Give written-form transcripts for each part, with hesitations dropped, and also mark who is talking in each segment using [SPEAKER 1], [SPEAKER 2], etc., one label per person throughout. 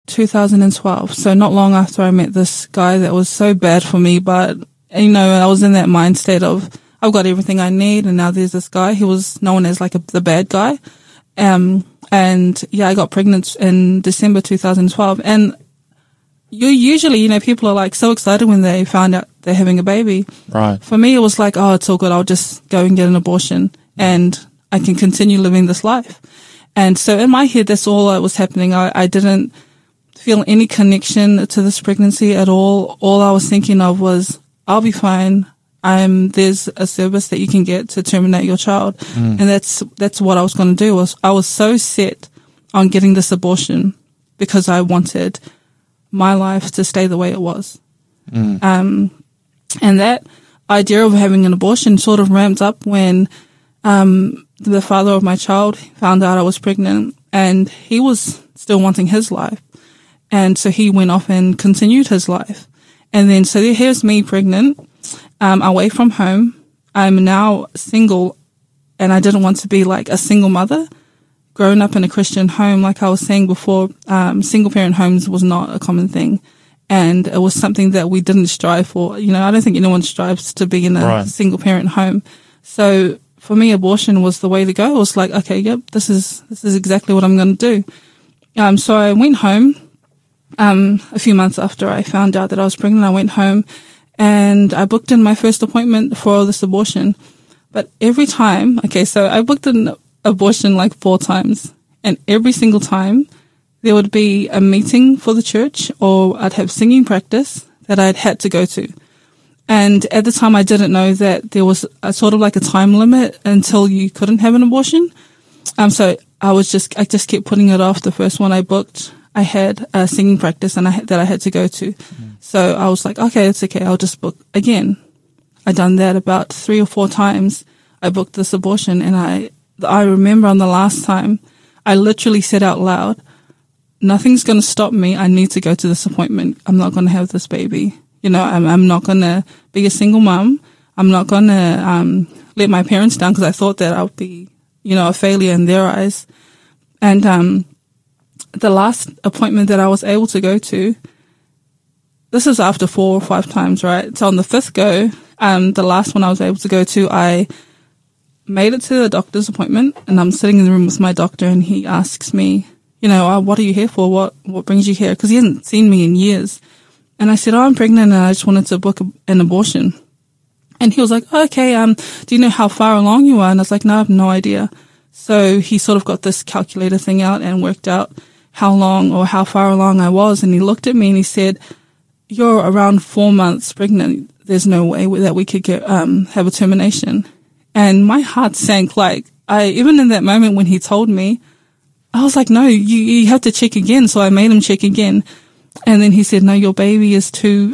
[SPEAKER 1] 2012. So not long after I met this guy that was so bad for me, but, I was in that mind state of, I've got everything I need, and now there's this guy. He was known as like the bad guy. I got pregnant in December 2012. And usually, people are like so excited when they find out they're having a baby.
[SPEAKER 2] Right.
[SPEAKER 1] For me, it was like, oh, it's all good. I'll just go and get an abortion and I can continue living this life. And so in my head, that's all that was happening. I didn't feel any connection to this pregnancy at all. All I was thinking of was, I'll be fine. There's a service that you can get to terminate your child. And that's what I was going to do. I was so set on getting this abortion because I wanted my life to stay the way it was. And that idea of having an abortion sort of ramped up when, the father of my child found out I was pregnant, and he was still wanting his life. And so he went off and continued his life. And then, so here's me pregnant, away from home. I'm now single, and I didn't want to be like a single mother. Growing up in a Christian home, like I was saying before, single parent homes was not a common thing. And it was something that we didn't strive for. I don't think anyone strives to be in a single parent home. So for me, abortion was the way to go. It was like, okay, yep, this is exactly what I'm going to do. So I went home. A few months after I found out that I was pregnant, I went home and I booked in my first appointment for this abortion. But every time, so I booked an abortion like 4 times, and every single time there would be a meeting for the church, or I'd have singing practice that I'd had to go to. And at the time I didn't know that there was a sort of like a time limit until you couldn't have an abortion. So I just kept putting it off. The first one I booked, I had a singing practice that I had to go to. So I was like, okay, it's okay. I'll just book again. I done that about 3 or 4 times. I booked this abortion, and I remember on the last time, I literally said out loud, nothing's going to stop me. I need to go to this appointment. I'm not going to have this baby. I'm not going to be a single mom. I'm not going to let my parents down, because I thought that I would be, a failure in their eyes. And the last appointment that I was able to go to, this is after 4 or 5 times, right? So on the 5th go, the last one I was able to go to, I made it to the doctor's appointment, and I'm sitting in the room with my doctor, and he asks me, what are you here for? What brings you here? Because he hasn't seen me in years. And I said, I'm pregnant, and I just wanted to book an abortion. And he was like, okay, do you know how far along you are? And I was like, no, I have no idea. So he sort of got this calculator thing out and worked out how long or how far along I was. And he looked at me and he said, you're around 4 months pregnant. There's no way that we could have a termination. And my heart sank. Even in that moment when he told me, I was like, no, you have to check again. So I made him check again. And then he said, no, your baby is too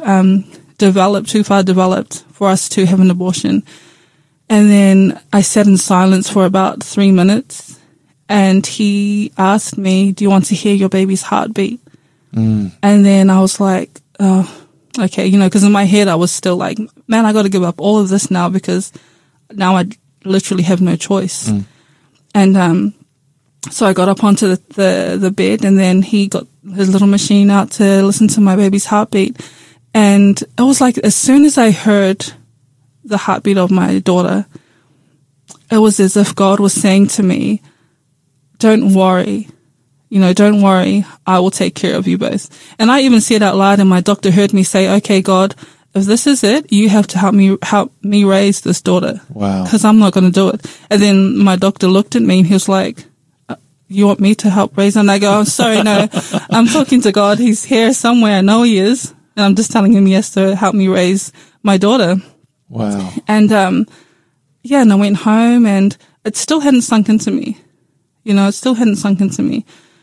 [SPEAKER 1] far developed for us to have an abortion. And then I sat in silence for about 3 minutes, and he asked me, do you want to hear your baby's heartbeat? And then I was like, oh, okay, because in my head I was still like, man, I got to give up all of this now, because now I literally have no choice. And so I got up onto the bed, and then he got his little machine out to listen to my baby's heartbeat. And it was like, as soon as I heard the heartbeat of my daughter, it was as if God was saying to me, don't worry. Don't worry. I will take care of you both. And I even said out loud, and my doctor heard me say, okay, God, if this is it, you have to help me raise this daughter.
[SPEAKER 2] Wow.
[SPEAKER 1] Because I'm not going to do it. And then my doctor looked at me and he was like, you want me to help raise her? And I go, I'm sorry, no, I'm talking to God. He's here somewhere. I know he is. And I'm just telling him yes to help me raise my daughter.
[SPEAKER 2] Wow.
[SPEAKER 1] And, and I went home, and it still hadn't sunk into me. It still hadn't sunk into me.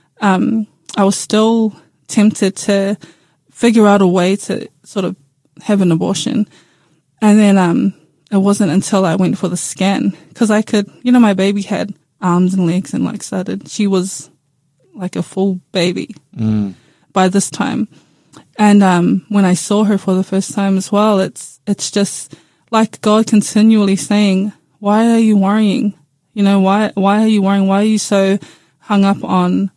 [SPEAKER 1] I was still tempted to figure out a way to sort of have an abortion. And then, it wasn't until I went for the scan, because I could, my baby had arms and legs and she was like a full baby by this time. And, when I saw her for the first time as well, it's just like God continually saying, why are you worrying? Why are you worrying? Why are you so hung up on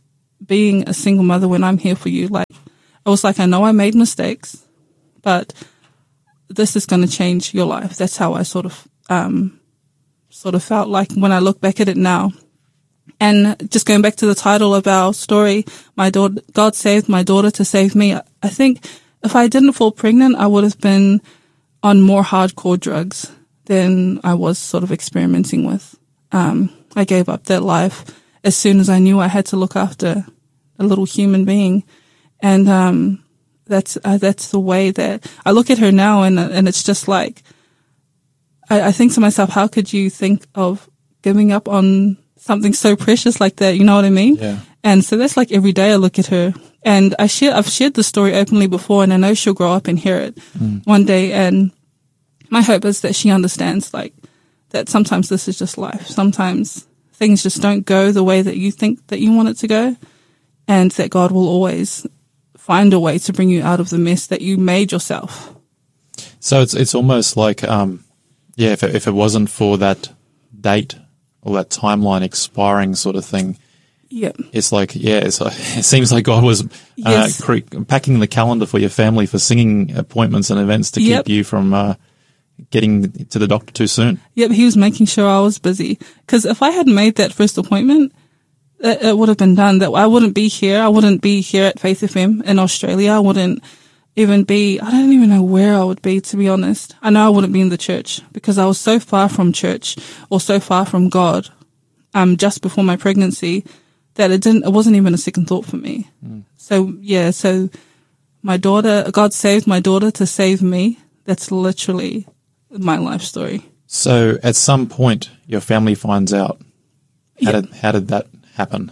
[SPEAKER 1] being a single mother when I'm here for you. Like, it was like, I know I made mistakes, but this is going to change your life. That's how I sort of felt like when I look back at it now. And just going back to the title of our story, my daughter, God saved my daughter to save me. I think if I didn't fall pregnant, I would have been on more hardcore drugs than I was sort of experimenting with. I gave up that life as soon as I knew I had to look after a little human being. And, that's the way that I look at her now. And it's just like, I think to myself, how could you think of giving up on something so precious like that? You know what I mean?
[SPEAKER 2] Yeah.
[SPEAKER 1] And so that's like every day I look at her, and I've shared the story openly before, and I know she'll grow up and hear it one day. And my hope is that she understands like that sometimes this is just life. Sometimes things just don't go the way that you think that you want it to go, and that God will always find a way to bring you out of the mess that you made yourself.
[SPEAKER 2] So it's almost like, if it wasn't for that date or that timeline expiring sort of thing, it's like, it seems like God was packing the calendar for your family for singing appointments and events to keep you from getting to the doctor too soon.
[SPEAKER 1] Yep, he was making sure I was busy. Because if I had made that first appointment, it would have been done. That I wouldn't be here. I wouldn't be here at Faith FM in Australia. I wouldn't even be, I don't even know where I would be, to be honest. I know I wouldn't be in the church because I was so far from church or so far from God, just before my pregnancy, that it wasn't even a second thought for me. So my daughter, God saved my daughter to save me. That's literally my life story.
[SPEAKER 2] So at some point your family finds out. How did that happen?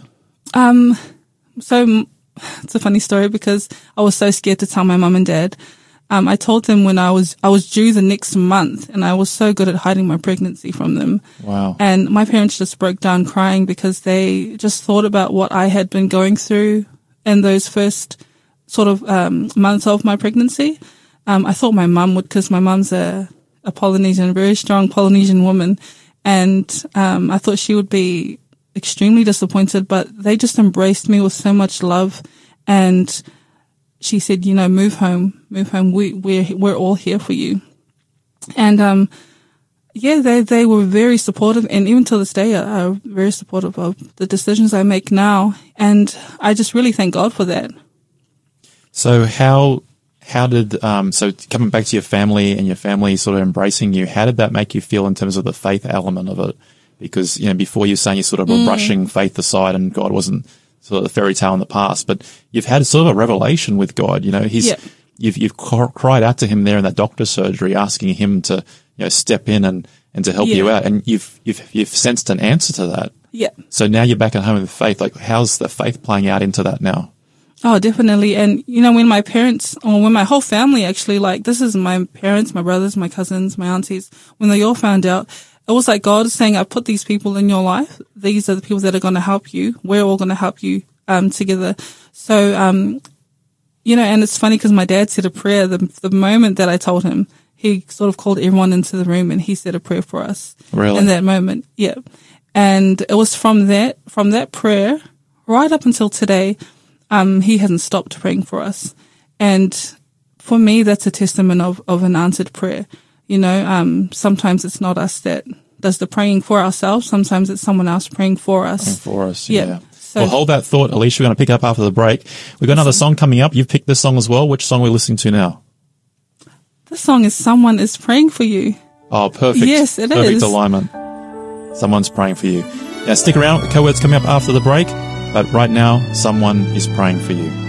[SPEAKER 1] So it's a funny story because I was so scared to tell my mum and dad. I told them when I was due the next month, and I was so good at hiding my pregnancy from them.
[SPEAKER 2] Wow.
[SPEAKER 1] And my parents just broke down crying because they just thought about what I had been going through in those first sort of months of my pregnancy. I thought my mum would, because my mum's a Polynesian, a very strong Polynesian woman. And I thought she would be extremely disappointed, but they just embraced me with so much love. And she said, move home. We're all here for you. And, they were very supportive, and even to this day are very supportive of the decisions I make now. And I just really thank God for that.
[SPEAKER 2] So how did, so coming back to your family and your family sort of embracing you, how did that make you feel in terms of the faith element of it? Because, before you're saying you sort of were brushing faith aside and God wasn't sort of the fairy tale in the past, but you've had sort of a revelation with God, you've cried out to him there in that doctor's surgery, asking him to, step in and to help you out. And you've sensed an answer to that.
[SPEAKER 1] Yeah.
[SPEAKER 2] So now you're back at home with faith. Like, how's the faith playing out into that now?
[SPEAKER 1] Oh, definitely. And, when my parents, or when my whole family actually, like, this is my parents, my brothers, my cousins, my aunties, when they all found out, it was like God saying, I put these people in your life. These are the people that are going to help you. We're all going to help you, together. So, and it's funny because my dad said a prayer the moment that I told him. He sort of called everyone into the room and he said a prayer for us.
[SPEAKER 2] Really?
[SPEAKER 1] In that moment. Yeah. And it was from that prayer right up until today, he hasn't stopped praying for us. And for me, that's a testament of an answered prayer. Sometimes it's not us that does the praying for ourselves. Sometimes it's someone else praying for us.
[SPEAKER 2] Yeah. So, well, hold that thought, Alicia. We're going to pick up after the break. We've got another song coming up. You've picked this song as well. Which song are we listening to now?
[SPEAKER 1] The song is Someone is Praying for You.
[SPEAKER 2] Oh, perfect.
[SPEAKER 1] Yes, it is.
[SPEAKER 2] Perfect alignment. Someone's praying for you. Now, stick around. Co-words coming up after the break. But right now, someone is praying for you.